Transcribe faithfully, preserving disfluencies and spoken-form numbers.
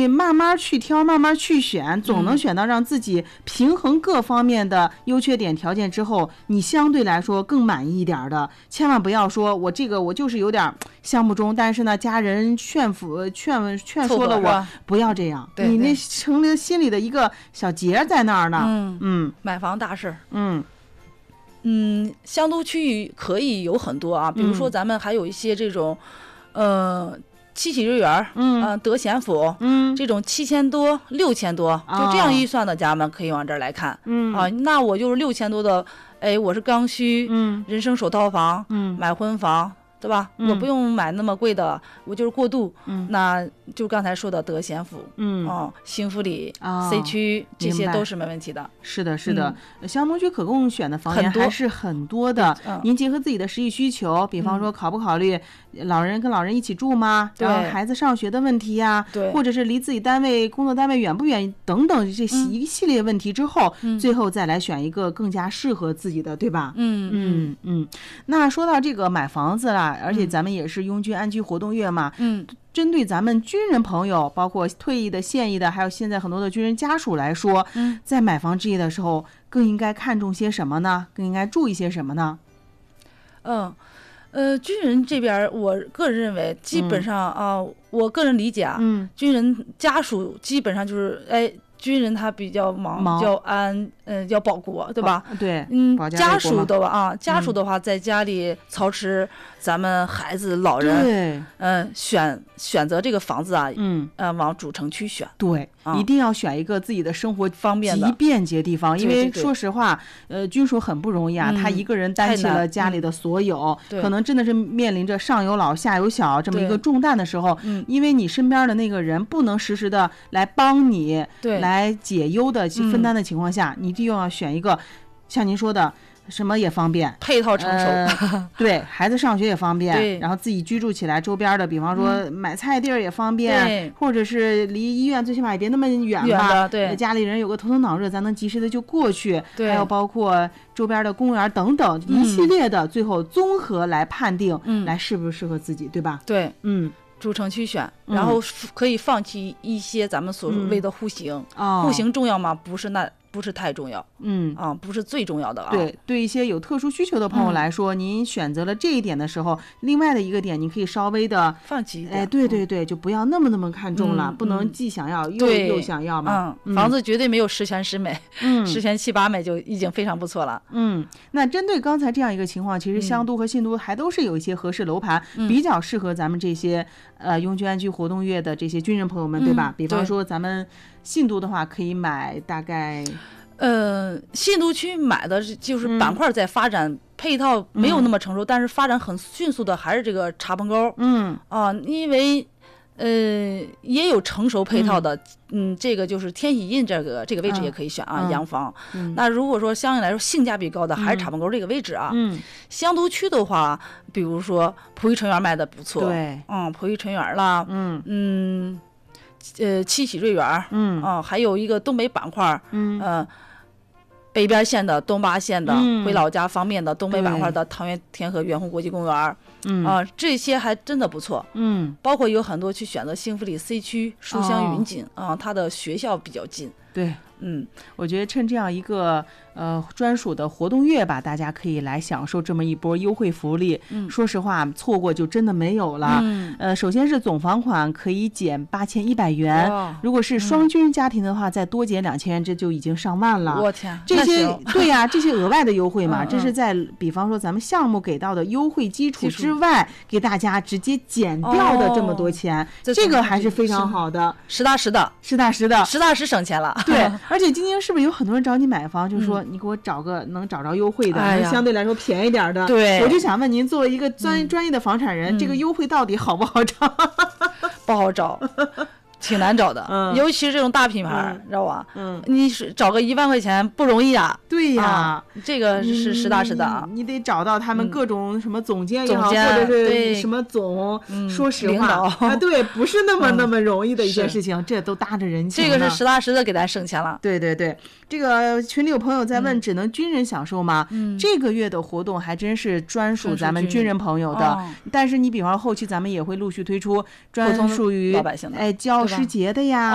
你慢慢去挑，慢慢去选，总能选到让自己平衡各方面的优缺点条件之后，你相对来说更满意一点的。千万不要说我这个我就是有点项目中，但是呢家人劝服劝劝说了我不要这样， 对对， 你那成了心里的一个小结在那儿呢。 嗯嗯， 买房大事， 嗯嗯，乡都区域可以有很多啊，比如说咱们还有一些这种，嗯、呃。七喜瑞园，嗯、呃，德贤府，嗯，这种七千多、六千多，就这样预算的家们可以往这儿来看，嗯啊，那我就是六千多的，哎，我是刚需，嗯，人生首套房，嗯，买婚房，对吧？嗯、我不用买那么贵的，我就是过渡，嗯，那就刚才说的德贤府，嗯，哦，幸福里、哦、C 区这些都是没问题的。 是的，是的，嗯、乡东区可供选的房源还是很多的。嗯、您结合自己的实际需求，比方说考不考虑老人跟老人一起住吗？然后孩子上学的问题呀、啊，对，或者是离自己单位工作单位远不远等等这一系列问题之后，嗯、最后再来选一个更加适合自己的，对吧？嗯嗯嗯。那说到这个买房子啦，而且咱们也是拥军安居活动月嘛，嗯。针对咱们军人朋友，包括退役的、现役的，还有现在很多的军人家属来说，嗯，在买房置业的时候，更应该看重些什么呢？更应该注意些什么呢？ 嗯，呃，军人这边，我个人认为，基本上啊、嗯呃，我个人理解啊，嗯，军人家属基本上就是，哎。军人他比较忙， 忙要安，呃，要保国，对吧？ 对， 嗯，家属的话啊，家属的话在家里操持咱们孩子、老人，对，嗯、呃，选选择这个房子啊，嗯，呃，往主城区选， 对、啊，一定要选一个自己的生活方便的、 极便捷地方，因为说实话，呃，军属很不容易啊，嗯、他一个人担起了家里的所有，嗯、可能真的是面临着上有老下有小这么一个重担的时候，嗯，因为你身边的那个人不能实时的来帮你，对，来。来解忧的去分担的情况下、嗯、你就要选一个像您说的什么也方便， 配套成熟、 呃、对，孩子上学也方便，然后自己居住起来周边的比方说买菜地儿也方便、嗯、或者是离医院最起码也别那么远吧， 对， 家里人有个头疼脑热咱能及时的就过去，对，还有包括周边的公园等等一系列的、嗯、最后综合来判定、嗯、来适不适合自己，对吧？ 对，嗯，主城区选，然后可以放弃一些咱们所谓的户型、嗯哦、户型重要吗？不是，那不是太重要，嗯啊，不是最重要的啊。 对，对一些有特殊需求的朋友来说、嗯、您选择了这一点的时候，另外的一个点你可以稍微的放弃一点， 哎，对对对，就不要那么那么看重了、嗯、不能既想要又又想要嘛、 嗯、房子绝对没有十全十美，嗯，十全七八美就已经非常不错了。 嗯，那针对刚才这样一个情况，其实乡都和信都还都是有一些合适楼盘、嗯、比较适合咱们这些呃拥军安居活动月的这些军人朋友们、嗯、对吧？比方说咱们信都的话可以买大概呃，信都区买的就是板块在发展、嗯、配套没有那么成熟、嗯、但是发展很迅速的还是这个茶棚沟，嗯啊，因为呃也有成熟配套的，嗯, 嗯这个就是天喜印这个这个位置也可以选啊，洋、嗯、房、嗯。那如果说相应来说性价比高的还是茶棚沟这个位置啊，嗯，乡都区的话，比如说璞玉纯园卖的不错， 对， 嗯，璞玉纯园啦，嗯嗯。呃，七喜瑞园，嗯啊，还有一个东北板块，嗯呃，北边县的、东八县的、嗯、回老家方面的东北板块的唐园天河远红国际公园，嗯啊，这些还真的不错，嗯，包括有很多去选择幸福里 C 区书香云锦、哦、啊，它的学校比较近， 对，嗯，我觉得趁这样一个呃专属的活动月吧，大家可以来享受这么一波优惠福利。嗯，说实话，错过就真的没有了。嗯，呃，首先是总房款可以减八千一百元、哦，如果是双军家庭的话，嗯、再多减两千元，这就已经上万了。 我天， 这些对呀、啊，这些额外的优惠嘛，嗯嗯这是在比方说咱们项目给到的优惠基础之外，给大家直接减掉的这么多钱，哦、这, 这个还是非常好的， 实打实的， 实打实的， 实打实省钱了。 对，而且今年是不是有很多人找你买房，就是说你给我找个能找着优惠的，哎、相对来说便宜点的。 对， 我就想问您，作为一个专、嗯、专业的房产人、嗯，这个优惠到底好不好找？ 不好找。挺难找的、嗯，尤其是这种大品牌，嗯、知道吧？嗯，你是找个一万块钱不容易啊。 对呀、啊， 这个是实打实的啊。 你得找到他们各种什么总监也好，嗯、或者是什么总，嗯、说实话啊，对，不是那么、嗯、那么容易的一件事情，这都搭着人情。 这个是实打实的给咱省钱了。 对对对，这个群里有朋友在问，只能军人享受吗？嗯，这个月的活动还真是专属咱们军人朋友的。哦、但是你比方说后期咱们也会陆续推出专属于老百姓的， 哎教师节的呀。